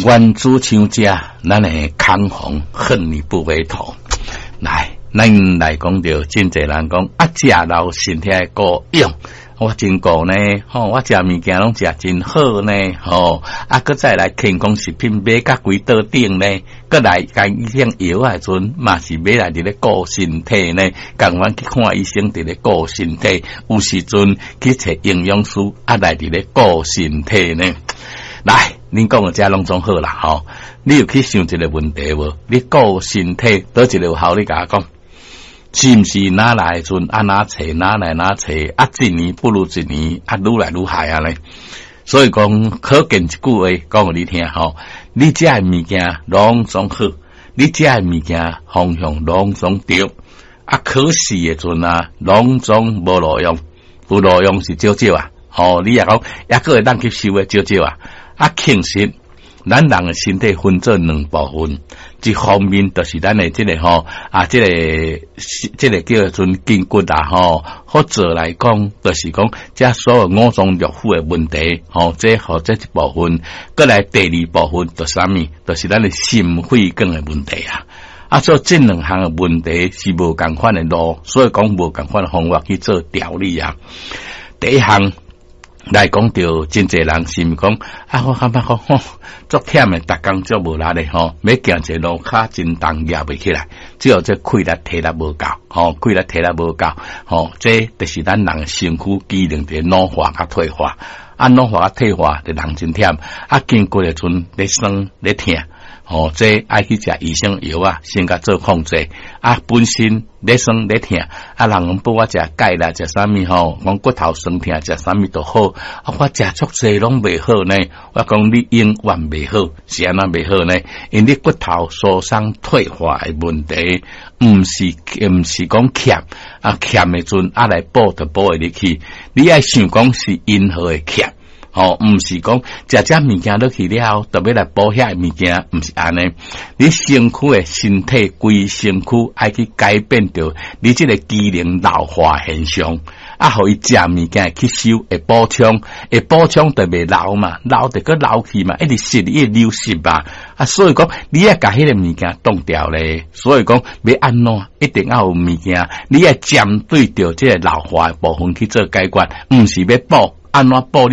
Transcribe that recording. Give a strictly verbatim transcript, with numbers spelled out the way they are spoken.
原主唱家，咱的康弘恨你不回头。来，咱来讲到真侪人讲啊，食老身体够用。我真讲呢，吼、哦，我食物件拢食真好呢，吼、哦，啊，搁再来健康食品买甲几倒顶呢，搁来甲医生药啊阵，嘛是买来伫咧顾身体呢，共阮去看医生伫咧顾身体，有时阵去找营养师啊来伫咧顾身体呢。来，恁讲的这拢总好啦，吼、哦，你有去想一个问题无？你顾身体倒一个有效，你甲我讲。是毋是哪来阵啊哪找哪来哪找啊一年不如一年啊愈来愈害啊咧，所以讲可见一句话讲互你听吼，你食诶物件拢总好，你食诶物件方向拢总对，啊可惜诶阵啊拢总无路用，有路用是少少啊，吼、哦、你也讲抑个会当吸收诶少少啊，啊其实咱人诶身体分做两部分。一方面就是咱的这个吼啊，这个这个叫做筋骨啊吼，或者来讲就是讲，这所有五脏六腑的问题，吼，这或这一部分，过来第二部分就是啥物，就是咱的心肺功的问题啊。啊，所以这两项的问题是无共款的路，所以讲无共款的方法去做调理啊。第一项。来讲到真侪人是毋讲啊，我感觉讲吼，足忝诶，逐工足无力诶吼，要行一路骹真重举袂起来，只有这气力体力无够，吼，气力体力无够，吼，这就是咱人身躯机能伫老化甲退化，啊，老化甲退化，的人真忝，啊，筋骨诶阵咧酸咧痛。哦，这爱去食医生药啊，先甲做控制啊。本身咧酸咧痛啊，人不我食钙啦，食啥物吼，讲骨头酸痛食啥物都好。啊，我食足济拢袂好呢。我讲你永远袂好，是安怎袂好呢？因你骨头疏松退化的问题，毋是毋是讲欠啊，欠的阵啊来补就补会入去。你爱想讲是因何的欠。哦，毋是讲食只物件落去了后，特别来补遐物件，毋是安尼。你身躯诶身体规身躯爱去改变着你即个机能老化现象，啊，互伊食物件吸收会补充，会补充就袂老嘛，老就个老去嘛，一直失一直流失嘛。啊，所以讲你要甲迄个物件冻掉咧，所以讲要安怎一定要有物件，你要针对着即个老化诶部分去做解决，毋是要补安怎补。